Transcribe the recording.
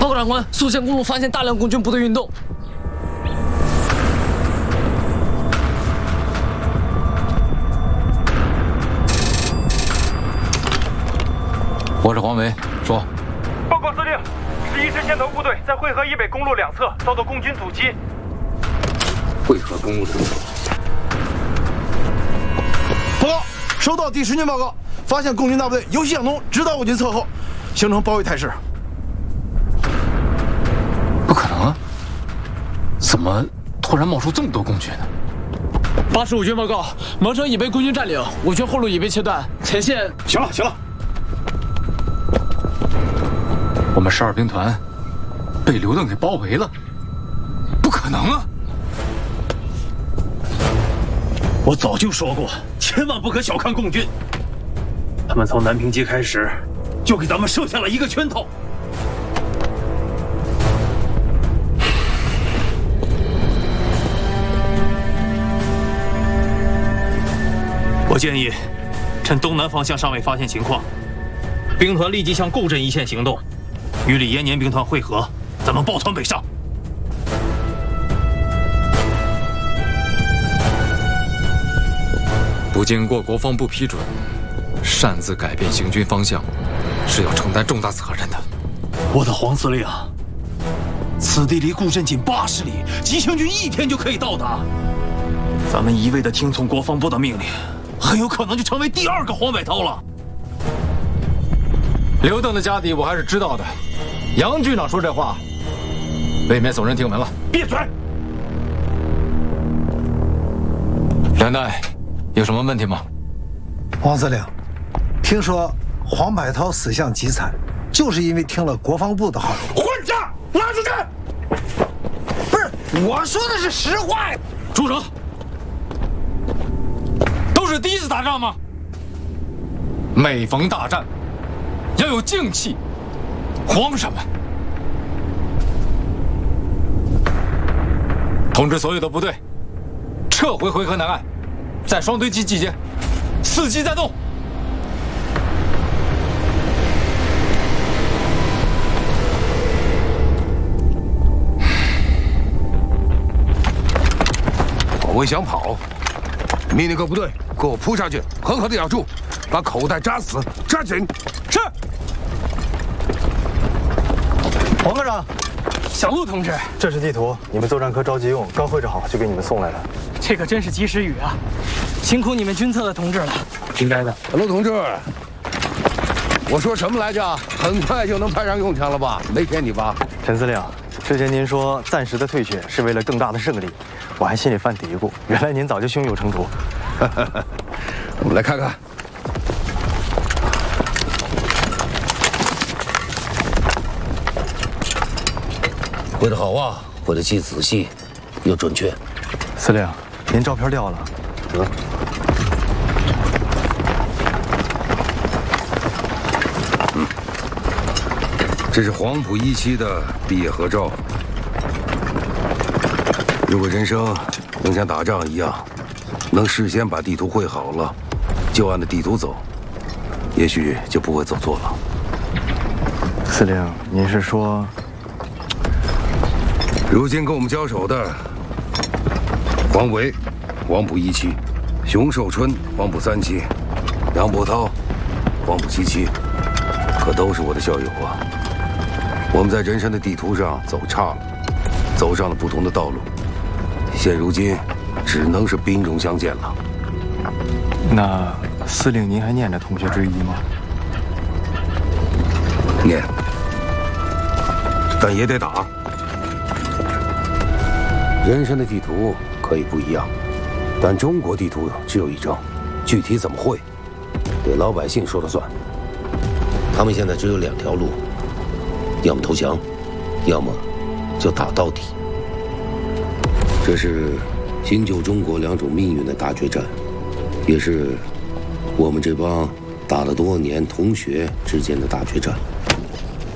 报告长官，宿县公路发现大量共军部队运动。 我是黄维，说。 报告司令，11支线头部队在汇河以北公路两侧遭到共军阻击。 汇河公路两侧。 报告，收到第10军报告，发现共军大部队由西向东直捣我军侧后，形成包围态势。 不可能啊！怎么突然冒出这么多共军呢 ？85军报告，蒙城已被共军占领，我军后路已被切断，前线…… 行了行了。 我们12兵团被刘邓给包围了，不可能啊！ 我早就说过，千万不可小看共军。他们从南平街开始，就给咱们设下了一个圈套。我建议，趁东南方向尚未发现情况，兵团立即向构镇一线行动。 与李延年兵团会合，咱们抱团北上。 不经过国防部批准，擅自改变行军方向，是要承担重大责任的。 我的黄司令，此地离固镇仅80里，急行军1天就可以到达。咱们一味的听从国防部的命令，很有可能就成为第2个黄百韬了。 刘邓的家底我还是知道的。 杨局长说这话，未免耸人听闻了。 闭嘴！ 梁代，有什么问题吗？ 黄司令，听说黄百韬死相极惨，就是因为听了国防部的号令。 混账！拉出去！ 不是，我说的是实话呀！ 住手！都是第一次打仗吗？每逢大战，要有静气。 慌什么？通知所有的部队，撤回回河南岸，在双堆集集结，4机在动。 广威想跑，命令各部队给我扑上去，狠狠地咬住，把口袋扎死，扎紧。是。 黄科长，小陆同志，这是地图，你们作战科着急用，刚绘制好就给你们送来了。 这可真是及时雨啊！辛苦你们军策的同志了。 应该的。 陆同志，我说什么来着？很快就能派上用场了吧？没骗你吧？ 陈司令，之前您说暂时的退却是为了更大的胜利，我还心里犯嘀咕，原来您早就胸有成竹。 我们来看看。 绘得好啊，绘得既仔细又准确。 司令，您照片掉了。 这是黄埔1期的毕业合照。如果人生能像打仗一样，能事先把地图绘好了，就按着地图走，也许就不会走错了。 司令，您是说？ 如今跟我们交手的黄维，黄埔1期；熊寿春，黄埔3期；杨伯涛，黄埔7期，可都是我的校友啊。我们在人生的地图上走岔了，走上了不同的道路，现如今只能是兵戎相见了。 那司令，您还念着同学追忆吗？ 念，但也得打。 人生的地图可以不一样，但中国地图只有一张，具体怎么绘，得老百姓说了算。 他们现在只有2条路，要么投降，要么就打到底。这是新旧中国2种命运的大决战，也是我们这帮打了多年同学之间的大决战。